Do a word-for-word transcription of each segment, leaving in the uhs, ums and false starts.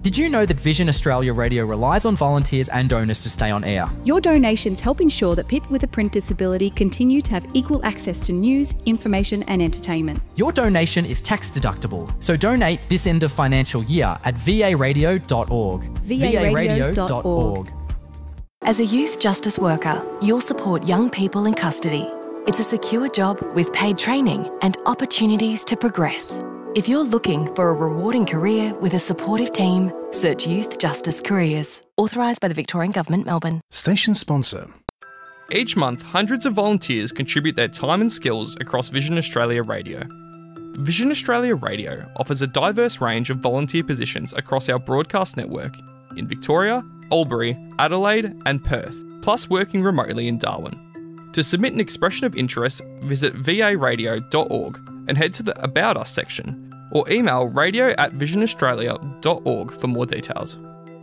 Did you know that Vision Australia Radio relies on volunteers and donors to stay on air? Your donations help ensure that people with a print disability continue to have equal access to news, information and entertainment. Your donation is tax deductible, so donate this end of financial year at v a radio dot org. v a radio dot org. As a youth justice worker, you'll support young people in custody. It's a secure job with paid training and opportunities to progress. If you're looking for a rewarding career with a supportive team, search Youth Justice Careers. Authorised by the Victorian Government, Melbourne. Station sponsor. Each month, hundreds of volunteers contribute their time and skills across Vision Australia Radio. Vision Australia Radio offers a diverse range of volunteer positions across our broadcast network in Victoria, Albury, Adelaide and Perth, plus working remotely in Darwin. To submit an expression of interest, visit v a radio dot org and head to the About Us section, or email radio at vision australia dot org for more details.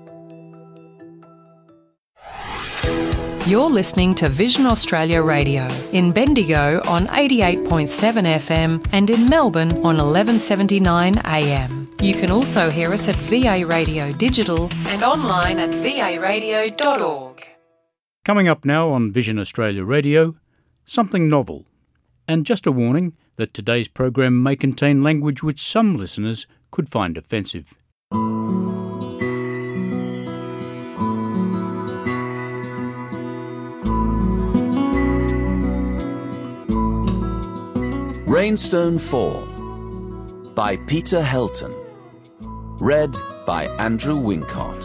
You're listening to Vision Australia Radio in Bendigo on eighty-eight point seven F M and in Melbourne on eleven seventy-nine A M. You can also hear us at V A Radio Digital and online at v a radio dot org. Coming up now on Vision Australia Radio, something novel. And just a warning that today's program may contain language which some listeners could find offensive. Rainstone Fall by Peter Helton. Read by Andrew Wincott.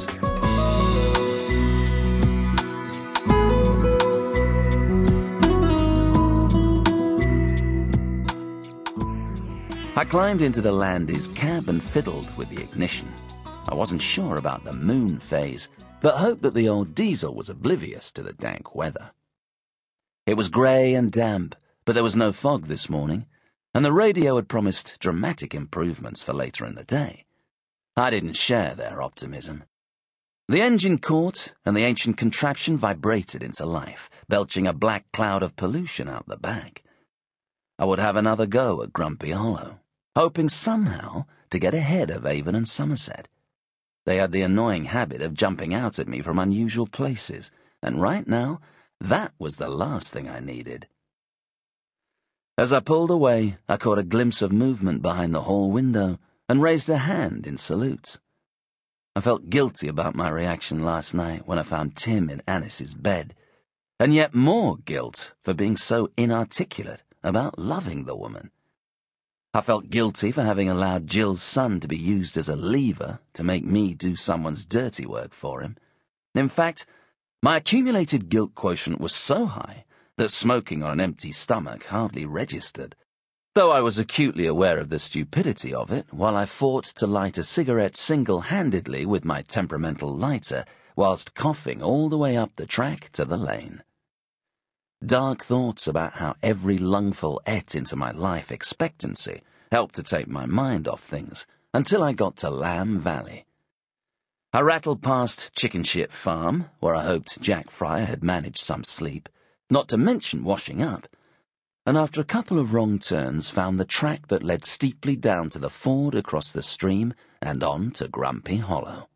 I climbed into the Landys cab and fiddled with the ignition. I wasn't sure about the moon phase, but hoped that the old diesel was oblivious to the dank weather. It was grey and damp, but there was no fog this morning, and the radio had promised dramatic improvements for later in the day. I didn't share their optimism. The engine caught, and the ancient contraption vibrated into life, belching a black cloud of pollution out the back. I would have another go at Grumpy Hollow, hoping somehow to get ahead of Avon and Somerset. They had the annoying habit of jumping out at me from unusual places, and right now, that was the last thing I needed. As I pulled away, I caught a glimpse of movement behind the hall window and raised a hand in salute. I felt guilty about my reaction last night when I found Tim in Annis's bed, and yet more guilt for being so inarticulate about loving the woman. I felt guilty for having allowed Jill's son to be used as a lever to make me do someone's dirty work for him. In fact, my accumulated guilt quotient was so high that smoking on an empty stomach hardly registered, though I was acutely aware of the stupidity of it while I fought to light a cigarette single-handedly with my temperamental lighter whilst coughing all the way up the track to the lane. Dark thoughts about how every lungful ate into my life expectancy helped to take my mind off things until I got to Lamb Valley. I rattled past Chicken Shit Farm, where I hoped Jack Fryer had managed some sleep, not to mention washing up, and after a couple of wrong turns found the track that led steeply down to the ford across the stream and on to Grumpy Hollow.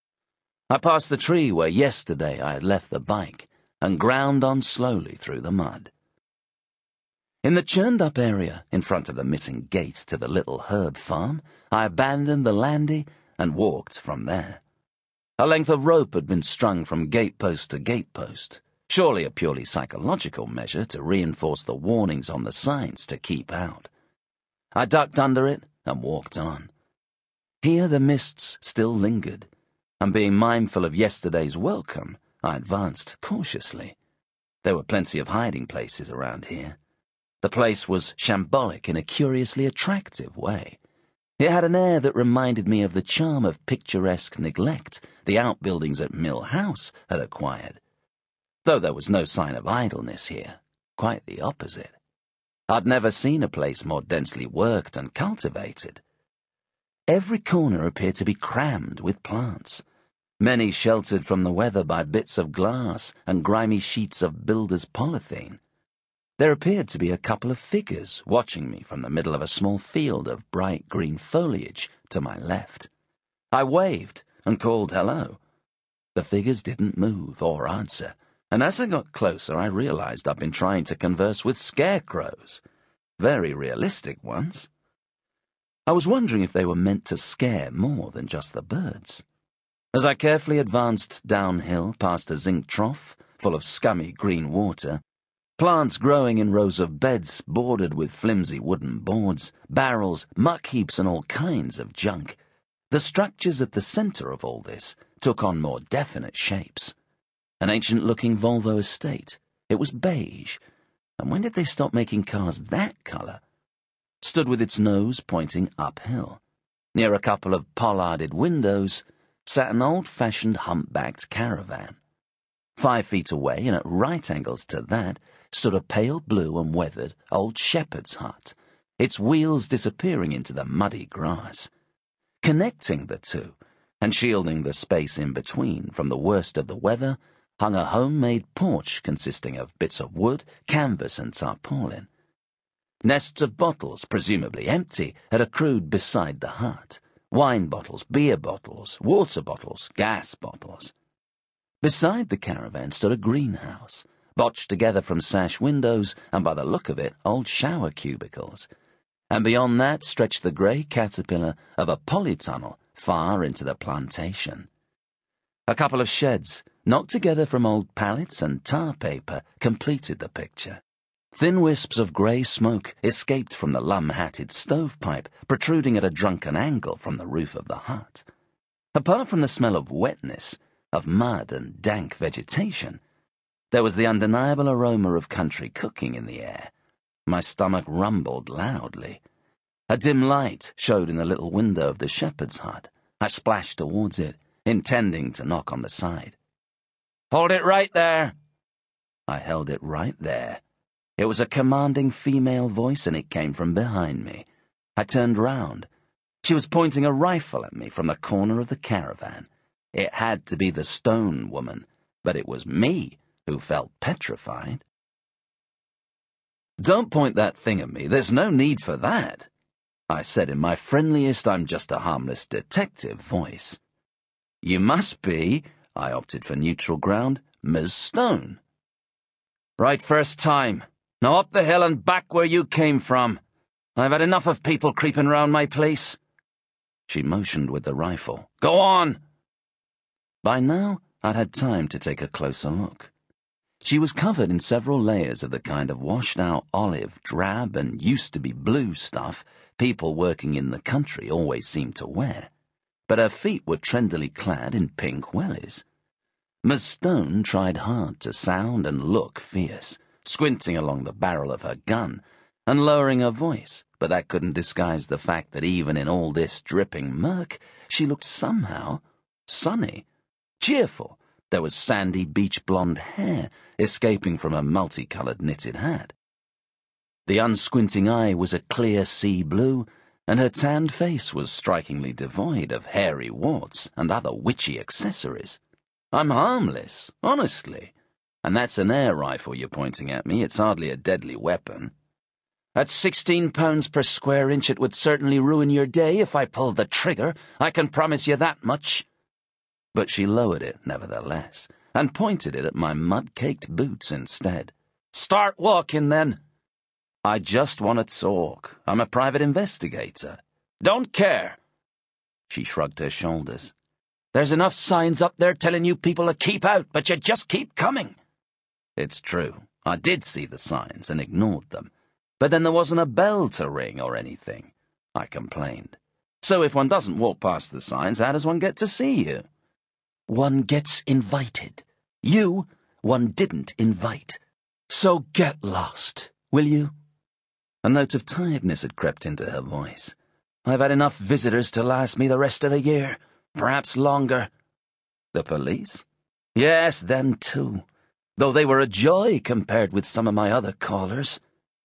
I passed the tree where yesterday I had left the bike, and ground on slowly through the mud. In the churned-up area in front of the missing gate to the little herb farm, I abandoned the Landy and walked from there. A length of rope had been strung from gatepost to gatepost, surely a purely psychological measure to reinforce the warnings on the signs to keep out. I ducked under it and walked on. Here the mists still lingered, and being mindful of yesterday's welcome, I advanced cautiously. There were plenty of hiding places around here. The place was shambolic in a curiously attractive way. It had an air that reminded me of the charm of picturesque neglect the outbuildings at Mill House had acquired. Though there was no sign of idleness here, quite the opposite. I'd never seen a place more densely worked and cultivated. Every corner appeared to be crammed with plants, many sheltered from the weather by bits of glass and grimy sheets of builder's polythene. There appeared to be a couple of figures watching me from the middle of a small field of bright green foliage to my left. I waved, and called hello. The figures didn't move or answer, and as I got closer I realized I'd been trying to converse with scarecrows. Very realistic ones. I was wondering if they were meant to scare more than just the birds. As I carefully advanced downhill past a zinc trough full of scummy green water, plants growing in rows of beds bordered with flimsy wooden boards, barrels, muck heaps and all kinds of junk, the structures at the centre of all this took on more definite shapes. An ancient-looking Volvo estate. It was beige. And when did they stop making cars that colour? Stood with its nose pointing uphill. Near a couple of pollarded windows sat an old-fashioned humpbacked caravan. Five feet away, and at right angles to that, stood a pale blue and weathered old shepherd's hut, its wheels disappearing into the muddy grass. Connecting the two, and shielding the space in between from the worst of the weather, hung a homemade porch consisting of bits of wood, canvas and tarpaulin. Nests of bottles, presumably empty, had accrued beside the hut. Wine bottles, beer bottles, water bottles, gas bottles. Beside the caravan stood a greenhouse, botched together from sash windows and, by the look of it, old shower cubicles. And beyond that stretched the grey caterpillar of a polytunnel far into the plantation. A couple of sheds, knocked together from old pallets and tar paper, completed the picture. Thin wisps of grey smoke escaped from the lum-hatted stovepipe, protruding at a drunken angle from the roof of the hut. Apart from the smell of wetness, of mud and dank vegetation, there was the undeniable aroma of country cooking in the air. My stomach rumbled loudly. A dim light showed in the little window of the shepherd's hut. I splashed towards it, intending to knock on the side. "Hold it right there!" I held it right there. It was a commanding female voice, and it came from behind me. I turned round. She was pointing a rifle at me from the corner of the caravan. It had to be the stone woman, but it was me who felt petrified. "Don't point that thing at me. There's no need for that," I said in my friendliest I'm just a harmless detective voice. "You must be," I opted for neutral ground, "Miz Stone." "Right first time. Now up the hill and back where you came from. I've had enough of people creeping round my place." She motioned with the rifle. "Go on!" By now, I'd had time to take a closer look. She was covered in several layers of the kind of washed-out olive, drab, and used-to-be-blue stuff people working in the country always seemed to wear, but her feet were trendily clad in pink wellies. Miz Stone tried hard to sound and look fierce, squinting along the barrel of her gun and lowering her voice, but that couldn't disguise the fact that even in all this dripping murk, she looked somehow sunny, cheerful. There was sandy beach blonde hair escaping from a multicoloured knitted hat. The unsquinting eye was a clear sea blue, and her tanned face was strikingly devoid of hairy warts and other witchy accessories. I'm harmless, honestly. And that's an air rifle you're pointing at me. It's hardly a deadly weapon. At sixteen pounds per square inch, it would certainly ruin your day if I pulled the trigger. I can promise you that much. But she lowered it, nevertheless, and pointed it at my mud-caked boots instead. "Start walking, then." "I just want to talk. I'm a private investigator." "Don't care." She shrugged her shoulders. "There's enough signs up there telling you people to keep out, but you just keep coming." It's true. I did see the signs and ignored them. But then there wasn't a bell to ring or anything. I complained. "So if one doesn't walk past the signs, how does one get to see you?" "One gets invited. You, one didn't invite. So get lost, will you?" A note of tiredness had crept into her voice. "I've had enough visitors to last me the rest of the year, perhaps longer." "The police?" "Yes, them too, though they were a joy compared with some of my other callers."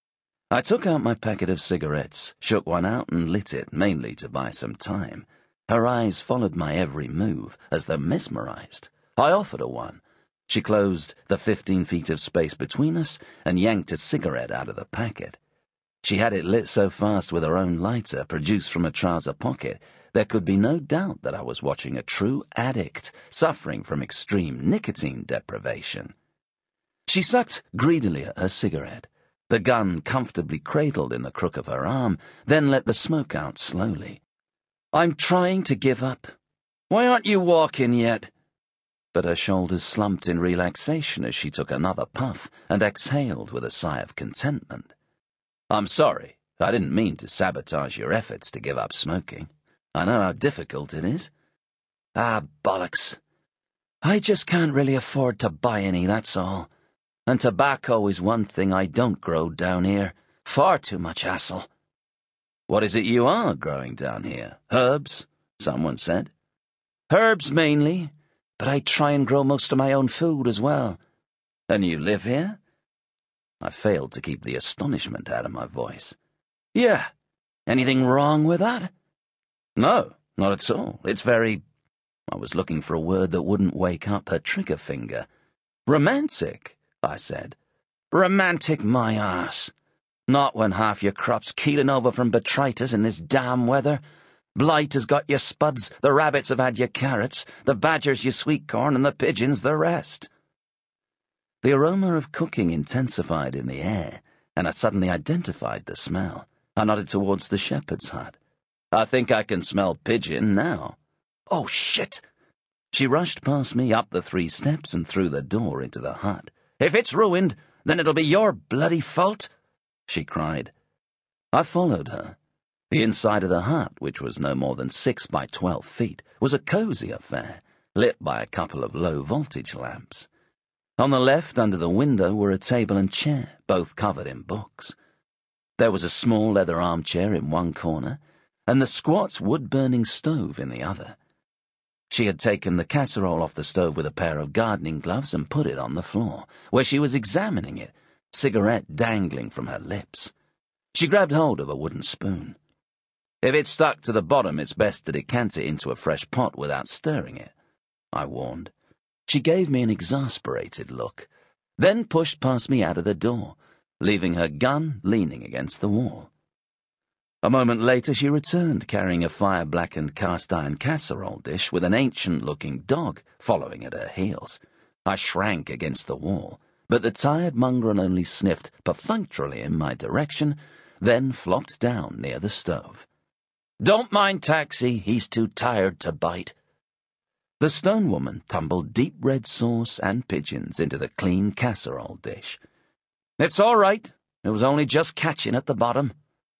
I took out my packet of cigarettes, shook one out and lit it, mainly to buy some time. Her eyes followed my every move, as though mesmerized. I offered her one. She closed the fifteen feet of space between us and yanked a cigarette out of the packet. She had it lit so fast with her own lighter, produced from a trouser pocket, there could be no doubt that I was watching a true addict suffering from extreme nicotine deprivation. She sucked greedily at her cigarette, the gun comfortably cradled in the crook of her arm, then let the smoke out slowly. "I'm trying to give up. Why aren't you walking yet?" But her shoulders slumped in relaxation as she took another puff and exhaled with a sigh of contentment. "I'm sorry. I didn't mean to sabotage your efforts to give up smoking. I know how difficult it is." "Ah, bollocks. I just can't really afford to buy any, that's all. And tobacco is one thing I don't grow down here. Far too much hassle." "What is it you are growing down here? Herbs?" someone said. "Herbs mainly, but I try and grow most of my own food as well." "And you live here?" I failed to keep the astonishment out of my voice. "Yeah. Anything wrong with that?" "No, not at all. It's very—" I was looking for a word that wouldn't wake up her trigger finger. "Romantic," I said. "Romantic my ass. Not when half your crop's keeling over from botrytis in this damn weather. Blight has got your spuds, the rabbits have had your carrots, the badgers your sweet corn, and the pigeons the rest." The aroma of cooking intensified in the air, and I suddenly identified the smell. I nodded towards the shepherd's hut. "I think I can smell pigeon now." "Oh, shit!" She rushed past me up the three steps and through the door into the hut. "If it's ruined, then it'll be your bloody fault," she cried. I followed her. The inside of the hut, which was no more than six by twelve feet, was a cosy affair, lit by a couple of low-voltage lamps. On the left, under the window, were a table and chair, both covered in books. There was a small leather armchair in one corner, and the squat wood-burning stove in the other. She had taken the casserole off the stove with a pair of gardening gloves and put it on the floor, where she was examining it, cigarette dangling from her lips. She grabbed hold of a wooden spoon. "If it's stuck to the bottom, it's best to decant it into a fresh pot without stirring it," I warned. She gave me an exasperated look, then pushed past me out of the door, leaving her gun leaning against the wall. A moment later she returned, carrying a fire-blackened cast-iron casserole dish with an ancient-looking dog following at her heels. I shrank against the wall, but the tired mongrel only sniffed perfunctorily in my direction, then flopped down near the stove. "Don't mind Taxi, he's too tired to bite." The stone woman tumbled deep red sauce and pigeons into the clean casserole dish. "It's all right. It was only just catching at the bottom."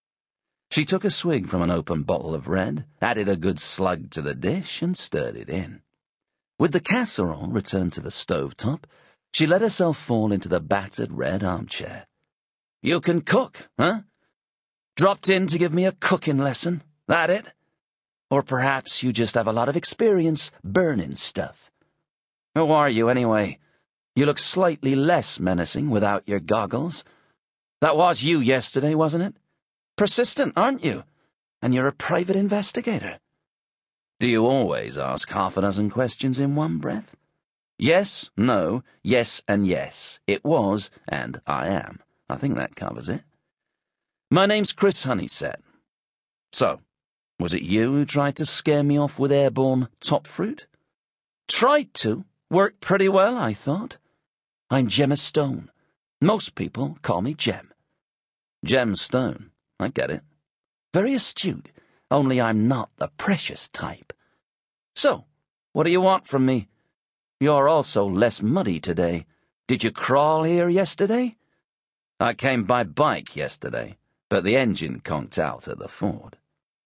She took a swig from an open bottle of red, added a good slug to the dish, and stirred it in. With the casserole returned to the stovetop, she let herself fall into the battered red armchair. "You can cook, huh? Dropped in to give me a cooking lesson, that it? Or perhaps you just have a lot of experience burning stuff. Who are you, anyway? You look slightly less menacing without your goggles. That was you yesterday, wasn't it? Persistent, aren't you? And you're a private investigator. Do you always ask half a dozen questions in one breath? Yes, no, yes and yes. It was, and I am. I think that covers it. My name's Chris Honeysett. So, was it you who tried to scare me off with airborne top fruit? Tried to. Worked pretty well, I thought. I'm Gemma Stone. Most people call me Gem. Gem Stone. I get it. Very astute, only I'm not the precious type. So, what do you want from me? You're also less muddy today. Did you crawl here yesterday? I came by bike yesterday, but the engine conked out at the ford.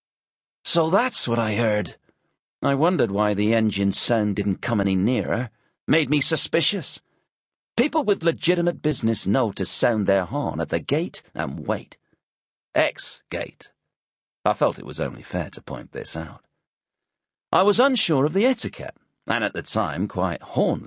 So that's what I heard. I wondered why the engine sound didn't come any nearer. Made me suspicious. People with legitimate business know to sound their horn at the gate and wait. X-gate. I felt it was only fair to point this out. I was unsure of the etiquette, and at the time quite hornless.